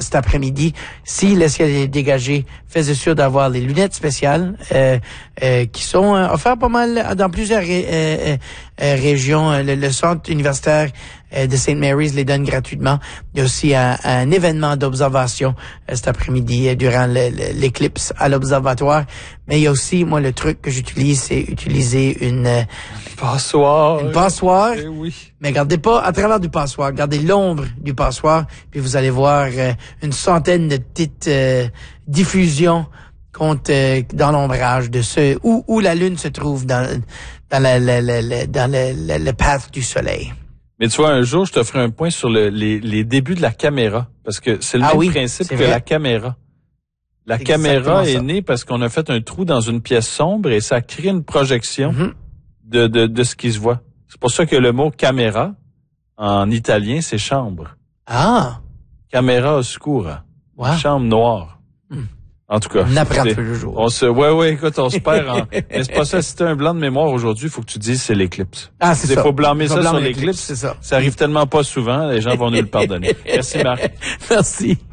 cet après-midi. Si le ciel est dégagé, faites sûr d'avoir les lunettes spéciales qui sont offertes pas mal dans plusieurs régions. Le centre universitaire de St. Mary's les donne gratuitement. Il y a aussi un événement d'observation cet après-midi durant l'éclipse à l'observatoire. Mais il y a aussi, moi, le truc que j'utilise, c'est utiliser une passoire. Une passoire. Eh oui. Mais regardez pas à travers du passoire. Regardez l'ombre du passoire, puis vous allez voir une centaine de petites diffusions dans l'ombrage de où la lune se trouve dans le path du soleil. Mais tu vois, un jour, je te ferai un point sur les débuts de la caméra. Parce que c'est le même principe que vrai. la caméra. La caméra est née parce qu'on a fait un trou dans une pièce sombre et ça crée une projection de ce qui se voit. C'est pour ça que le mot caméra, en italien, c'est chambre. Ah! Camera oscura. Wow. Chambre noire. En tout cas. On apprend tous les jours. Écoute, on se perd mais c'est pas ça. Si t'as un blanc de mémoire aujourd'hui, il faut que tu dises c'est l'éclipse. Ah, c'est ça. Il faut blâmer ça sur l'éclipse. C'est ça. Ça arrive tellement pas souvent, les gens vont nous le pardonner. Merci, Marc. Merci.